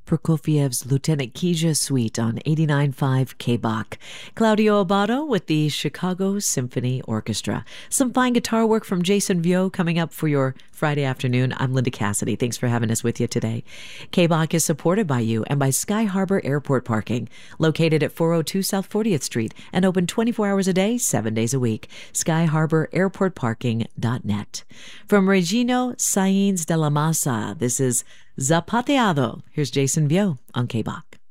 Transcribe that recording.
Prokofiev's Lieutenant Kija Suite on 89.5 KBach. Claudio Abbado with the Chicago Symphony Orchestra. Some fine guitar work from Jason Vio coming up for your Friday afternoon. I'm Linda Cassidy. Thanks for having us with you today. KBach is supported by you and by Sky Harbor Airport Parking, located at 402 South 40th Street and open 24 hours a day, 7 days a week. SkyHarborAirportParking.net. From Regino Sainz de la Masa, this is Zapateado. Here's Jason Vio on KBach.